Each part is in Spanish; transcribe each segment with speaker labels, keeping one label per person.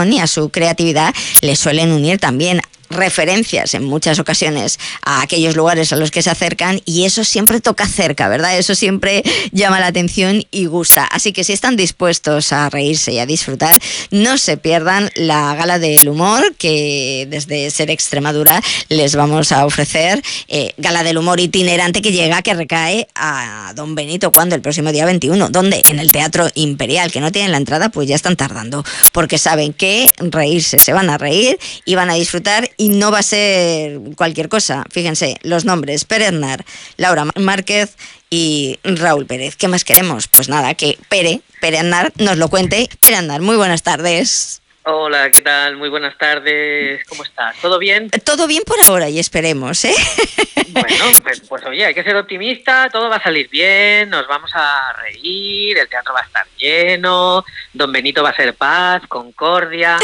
Speaker 1: imaginación y a su creatividad le suelen unir también referencias en muchas ocasiones a aquellos lugares a los que se acercan, y eso siempre toca cerca, ¿verdad? Eso siempre llama la atención y gusta. Así que si están dispuestos a reírse y a disfrutar, no se pierdan la Gala del Humor que desde Ser Extremadura les vamos a ofrecer. Gala del Humor itinerante que recae a Don Benito. ¿Cuándo? El próximo día 21. ¿Dónde? En el Teatro Imperial. Que no tienen la entrada, pues ya están tardando, porque saben que reírse, se van a reír y van a disfrutar. Y no va a ser cualquier cosa. Fíjense, los nombres: Pere Aznar, Laura Márquez y Raúl Pérez. ¿Qué más queremos? Pues nada, que Pere Aznar nos lo cuente. Pere Aznar, muy buenas tardes.
Speaker 2: Hola, ¿qué tal? Muy buenas tardes. ¿Cómo estás? ¿Todo bien?
Speaker 1: Todo bien por ahora y esperemos, ¿eh?
Speaker 2: Bueno, pues oye, hay que ser optimista, todo va a salir bien, nos vamos a reír, el teatro va a estar lleno, Don Benito va a ser paz, concordia.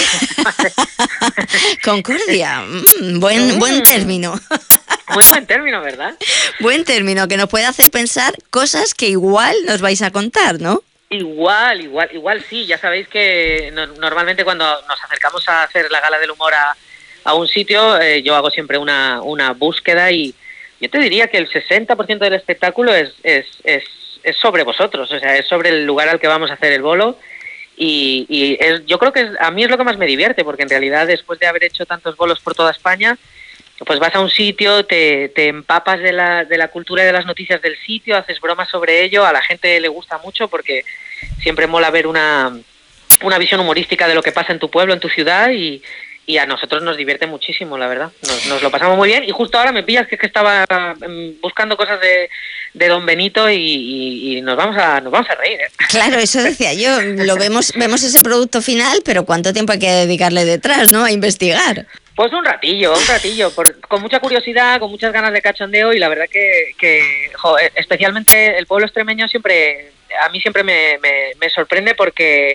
Speaker 1: Concordia, buen término.
Speaker 2: Muy buen término, ¿verdad?
Speaker 1: Buen término, que nos puede hacer pensar cosas que igual nos vais a contar, ¿no?
Speaker 2: Igual sí, ya sabéis que normalmente cuando nos acercamos a hacer la Gala del Humor a un sitio, yo hago siempre una búsqueda, y yo te diría que el 60% del espectáculo es sobre vosotros, o sea, es sobre el lugar al que vamos a hacer el bolo, y yo creo que a mí es lo que más me divierte, porque en realidad después de haber hecho tantos bolos por toda España, pues vas a un sitio, te empapas de la cultura y de las noticias del sitio, haces bromas sobre ello, a la gente le gusta mucho porque siempre mola ver una visión humorística de lo que pasa en tu pueblo, en tu ciudad, y a nosotros nos divierte muchísimo, la verdad. Nos lo pasamos muy bien, y justo ahora me pillas que estaba buscando cosas de Don Benito y nos vamos a reír, ¿eh?
Speaker 1: Claro, eso decía yo, vemos ese producto final, pero ¿cuánto tiempo hay que dedicarle detrás, no? A investigar.
Speaker 2: Pues un ratillo, con mucha curiosidad, con muchas ganas de cachondeo, y la verdad que especialmente el pueblo extremeño a mí siempre me sorprende porque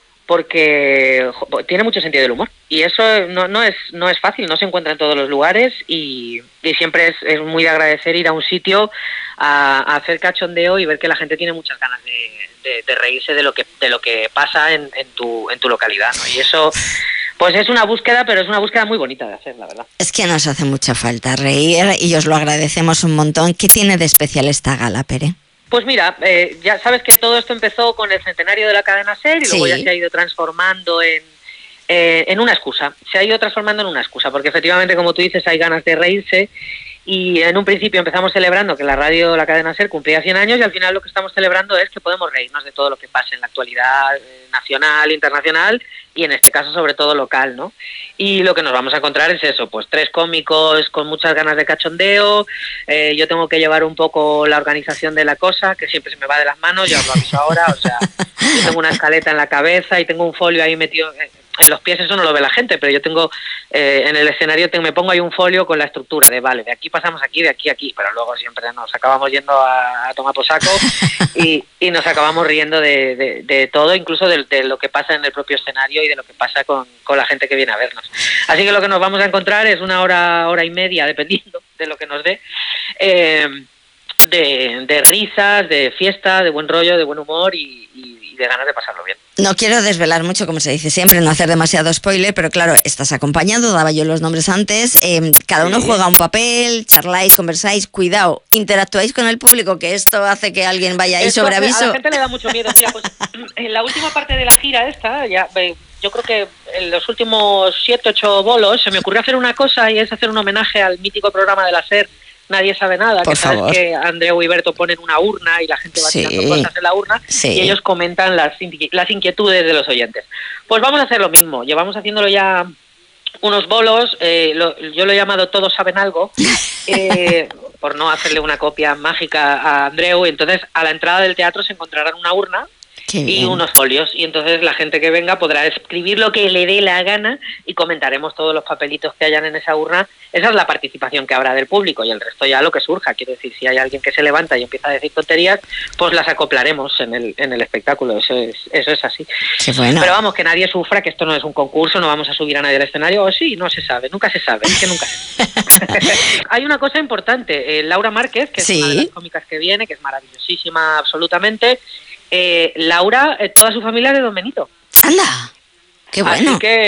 Speaker 2: tiene mucho sentido del humor, y eso no es fácil, no se encuentra en todos los lugares, y siempre es muy de agradecer ir a un sitio a hacer cachondeo y ver que la gente tiene muchas ganas de reírse de lo que pasa en tu localidad, ¿no? Y eso, pues es una búsqueda, pero es una búsqueda muy bonita de hacer, la verdad.
Speaker 1: Es que nos hace mucha falta reír y os lo agradecemos un montón. ¿Qué tiene de especial esta gala, Pere?
Speaker 2: Pues mira, ya sabes que todo esto empezó con el centenario de la cadena SER, y luego ya se ha ido transformando en una excusa. Se ha ido transformando en una excusa, porque efectivamente, como tú dices, hay ganas de reírse. Y en un principio empezamos celebrando que la radio, la cadena SER, cumplía 100 años, y al final lo que estamos celebrando es que podemos reírnos de todo lo que pasa en la actualidad nacional, internacional, y en este caso sobre todo local, ¿no? Y lo que nos vamos a encontrar es eso, pues 3 cómicos con muchas ganas de cachondeo. Yo tengo que llevar un poco la organización de la cosa, que siempre se me va de las manos, ya os lo aviso ahora, o sea, yo tengo una escaleta en la cabeza y tengo un folio ahí metido en los pies, eso no lo ve la gente, pero yo tengo en el escenario me pongo ahí un folio con la estructura de vale, de aquí pasamos aquí, de aquí a aquí, pero luego siempre nos acabamos yendo a tomar por saco y nos acabamos riendo de todo, incluso de lo que pasa en el propio escenario y de lo que pasa con la gente que viene a vernos. Así que lo que nos vamos a encontrar es una hora y media, dependiendo de lo que nos dé, de risas, de fiesta, de buen rollo, de buen humor y de ganas de pasarlo bien.
Speaker 1: No quiero desvelar mucho, como se dice siempre, no hacer demasiado spoiler, pero claro, estás acompañado, daba yo los nombres antes, cada uno juega un papel, charláis, conversáis, cuidado, interactuáis con el público, que esto hace que alguien vaya ahí sobre aviso.
Speaker 2: A la gente le da mucho miedo. Mira, pues en la última parte de la gira esta, yo creo que en los últimos 7, 8 bolos se me ocurrió hacer una cosa, y es hacer un homenaje al mítico programa de la SER, Nadie sabe nada,
Speaker 1: por
Speaker 2: que sabes
Speaker 1: favor.
Speaker 2: Que Andreu y Berto ponen una urna y la gente va tirando cosas en la urna, y ellos comentan las inquietudes de los oyentes. Pues vamos a hacer lo mismo, llevamos haciéndolo ya unos bolos, yo lo he llamado Todos saben algo, por no hacerle una copia mágica a Andreu, y entonces a la entrada del teatro se encontrarán una urna y unos folios, y entonces la gente que venga podrá escribir lo que le dé la gana y comentaremos todos los papelitos que hayan en esa urna. Esa es la participación que habrá del público, y el resto ya lo que surja. Quiero decir, si hay alguien que se levanta y empieza a decir tonterías, pues las acoplaremos en el espectáculo. Eso es así.
Speaker 1: Qué bueno.
Speaker 2: Pero vamos, que nadie sufra, que esto no es un concurso, no vamos a subir a nadie al escenario, o sí, no se sabe, nunca se sabe, es que nunca se sabe. Hay una cosa importante, Laura Márquez, que es una de las cómicas que viene, que es maravillosísima absolutamente. Laura, toda su familia es de Don Benito.
Speaker 1: ¡Anda! ¡Qué bueno!
Speaker 2: Así que